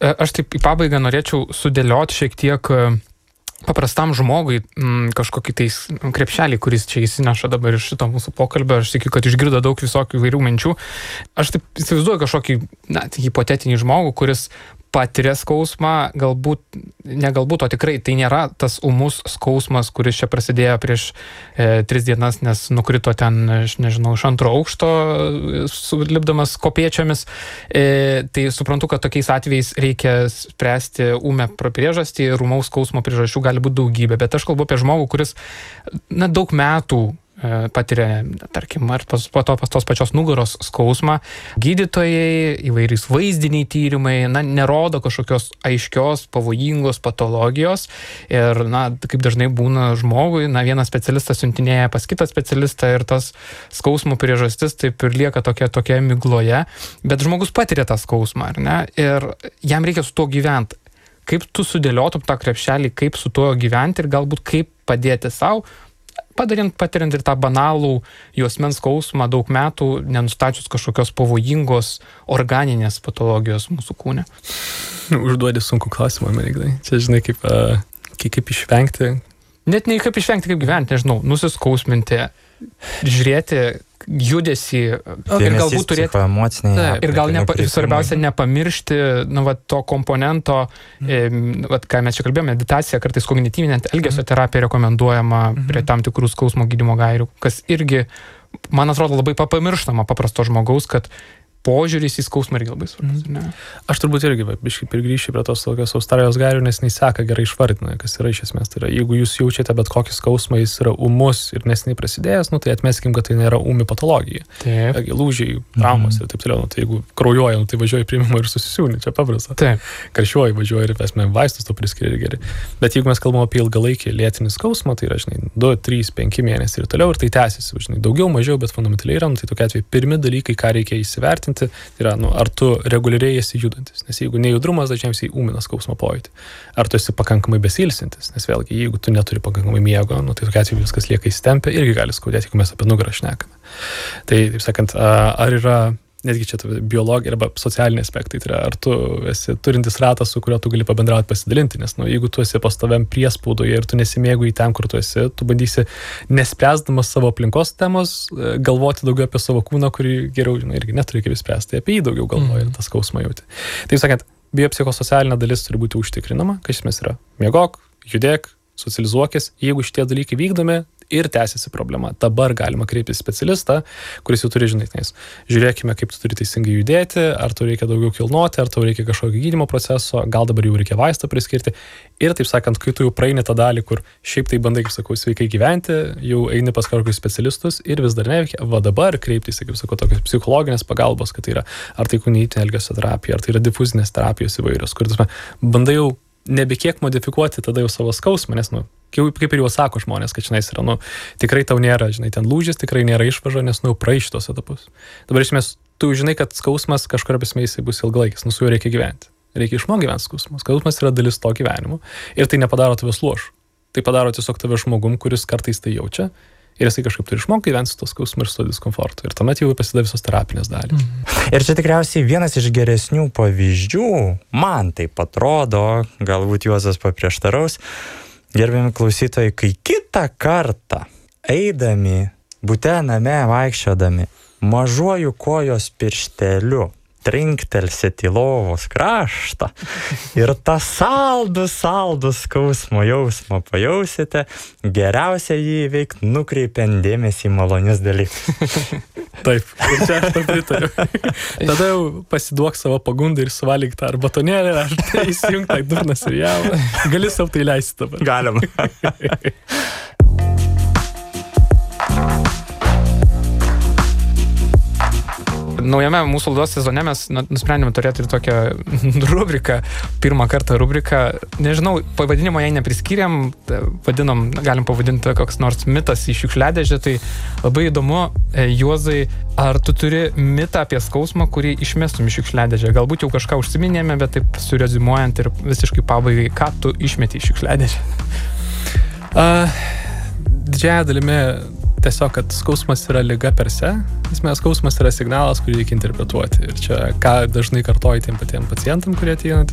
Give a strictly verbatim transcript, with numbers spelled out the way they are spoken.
aš taip į pabaigą norėčiau sudėlioti šiek tiek paprastam žmogui m, kažkokį tais krepšelį, kuris čia įsineša dabar iš šito mūsų pokalbio. Aš tikiu, kad išgirdo daug visokių įvairių minčių. Aš taip įsivaizduoju kažkokį, na, hipotetinį žmogų, kuris patiria skausmą, galbūt, ne galbūt, o tikrai tai nėra tas ūmus skausmas, kuris čia prasidėjo prieš e, tris dienas, nes nukrito ten, aš nežinau, iš antro aukšto, sulipdamas kopėčiomis. E, tai suprantu, kad tokiais atvejais reikia spręsti ūmę priežastį, ūmaus skausmo priežasčių gali būti daugybė, bet aš kalbu apie žmogų, kuris, na, daug metų patiria, tarkim, ar po to pas tos pačios nugaros skausmą. Gydytojai, įvairūs vaizdiniai tyrimai, na, nerodo kažkokios aiškios, pavojingos patologijos ir, na, kaip dažnai būna žmogui, na, vienas specialistas siuntinėja pas kitą specialistą ir tas skausmo priežastis taip ir lieka tokia, tokia migloje, bet žmogus patiria tą skausmą, ar ne? Ir jam reikia su tuo gyventi. Kaip tu sudėliotum tą krepšelį, kaip su tuo gyventi ir galbūt kaip padėti savo, padarint, patiriant ir tą banalų juosmens skausmą daug metų, nenustačius kažkokios pavojingos organinės patologijos mūsų kūne. Užduodi sunku klausimą, Merignai. Čia, žinai, kaip, uh, kaip, kaip išvengti. Net ne kaip išvengti, kaip gyventi, nežinau, nusiskausminti, žiūrėti judesį okay. ir galbūt turėti taip, ir gal nepa, ir svarbiausia nepamiršti, nu, va, to komponento, mm. e, va, ką mes čia kalbėjome, meditacija, kartais kognityvinė elgesio mm. terapija rekomenduojama mm. prie tam tikrų skausmo gydymo gairių, kas irgi, man atrodo, labai pamirštama paprasto žmogaus, kad požiūris į skausmą irgi labai svarbus, ne? Aš turbūt irgi, biškai prigryšiu prie tos tokios Australijos gairių, nes jis seka gerai išvardina, kas yra iš esmės. Tai yra, jeigu jūs jaučiate bet kokį skausmą, jis yra ūmus ir neseniai prasidėjęs, nu, tai atmeskim, kad tai nėra ūmi patologija. Taip. Lūžiai, traumos ir taip toliau. Nu, tai jeigu kraujuoja, nu, tai važiuoji priimimą ir susisiūni, čia paprasta. Taip. Karščiuoji, važiuoji ir esmė vaistus to priskiria geri. Bet jeigu mes kalbame apie ilgalaikį lėtinį skausmą, tai yra, žinai, du, trys, penki mėnesiai ir toliau ir tai tęsiasi, žinai, daugiau, mažiau, bet fundamentaliai yra, nu, tai tokie atvejai pirmi dalykai, ką reikia įsivertinti, tai yra, nu, ar tu reguliariai esi judantis, nes jeigu nejudrumas dažniausiai ūmina skausmo pojūtį. Ar tu esi pakankamai besilsintis, nes vėlgi, jeigu tu neturi pakankamai miego, nu, tai tokia atveju viskas lieka įsitempę, irgi gali skaudėti, jeigu mes apie nugarą šnekame. Tai, taip sakant, ar yra netgi čia biologija arba socialiniai aspektai, tai yra, ar tu esi turintis ratą, su kuriuo tu gali pabendrauti, pasidalinti, nes, nu, jeigu tu esi pastoviam priespaudoje ir tu nesimėgui ten, kur tu esi, tu bandysi, nespręsdamas savo aplinkos temos, galvoti daugiau apie savo kūną, kurį geriau, žinai, irgi neturi kaip spręsti, apie jį daugiau galvoji mm. ir tą skausmą jauti. Taip sakant, biopsichosocialinė dalis turi būti užtikrinama, kad iš esmės yra miegok, judėk, socializuokis, jeigu šitie dalykai vykdomi, ir tęsiasi problema. Dabar galima kreiptis specialistą, kuris jau turi, žinai, nes žiūrėkime, kaip tu turi teisingai judėti, ar tu reikia daugiau kilnoti, ar tau reikia kažkokio gydymo proceso, gal dabar jau reikia vaistą priskirti. Ir, taip sakant, kai tu jau praeini tą dalį, kur šiaip tai bandai, kaip sakau, sveikai gyventi, jau eini pas kažkokius specialistus ir vis dar neveikia, va dabar kreiptis, kaip sakau, tokios psichologinės pagalbos, kad tai yra, ar tai kognityvinė elgesio terapija, ar tai yra difuzinės terapijos įvairios, kur tu bandai jau nebe kiek modifikuoti tada jau savo skausmą, nes, nu, kaip ir jau sako žmonės, kad, žinai, yra, nu, tikrai tau nėra, žinai, ten lūžis, tikrai nėra išvaža, nes, nu, praeis šitos etapus. Dabar, iš esmės, tu žinai, kad skausmas kažkuria prasme jisai bus ilgalaikis, nu, su juo reikia gyventi. Reikia išmokti gyventi skausmas. Skausmas yra dalis to gyvenimo ir tai nepadaro tavęs luošu. Tai padaro tiesiog tave žmogum, kuris kartais tai jaučia. Ir jisai kažkaip turi išmokti gyventi su to skausmu ir su to diskomfortu. Ir tuomet jau prasideda visos terapinės dalys. Mm. Ir čia tikriausiai vienas iš geresnių pavyzdžių, man taip atrodo, galbūt Juozas paprieštaraus, gerbiami klausytojai, kai kitą kartą eidami, bute name vaikščiodami, mažuoju kojos piršteliu, trinktelsit į lovos kraštą ir tą saldų, saldų skausmo jausmą pajausite, geriausia jį įveikti nukreipiant dėmesį į malonius dalykus. Taip, ir čia aš to pritariu. Tada jau pasiduok savo pagundą ir suvalyk tą ar batonėlį, ar tai įsijungt tą durną serialą. Gali savo tai leisti dabar. Galim. Naujame mūsų laidos sezone mes nusprendėme turėti ir tokią rubriką, pirmą kartą rubriką, nežinau, pavadinimo jai nepriskyrėm, vadinom, galim pavadinti koks nors mitas į šiukšliadėžę, tai labai įdomu, Juozai, ar tu turi mitą apie skausmą, kurį išmestum į šiukšliadėžę? Galbūt jau kažką užsiminėme, bet taip surezimuojant ir visiškai pabaigai, ką tu išmeti į šiukšliadėžę? Uh, didžiąją dalimi tiesiog, kad skausmas yra liga per se, esmės skausmas yra signalas, kurį reikia interpretuoti. Ir čia, ką dažnai kartoju tiem patiem pacientam, kurie ateina